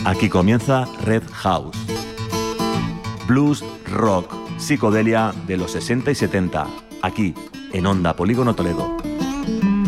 Aquí comienza Red House. Blues, rock, psicodelia de los 60 y 70. Aquí, en Onda Polígono Toledo.